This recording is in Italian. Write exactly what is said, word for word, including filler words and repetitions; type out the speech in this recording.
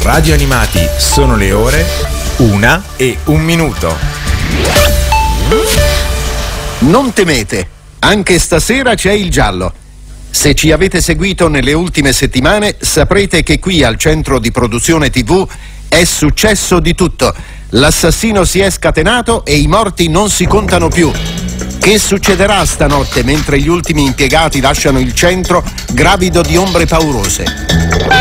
Radio Animati sono le ore una e un minuto. Non temete, anche stasera c'è il giallo. Se ci avete seguito nelle ultime settimane saprete che qui al centro di produzione tivù è successo di tutto. L'assassino si è scatenato e i morti non si contano più. Che succederà stanotte mentre gli ultimi impiegati lasciano il centro gravido di ombre paurose?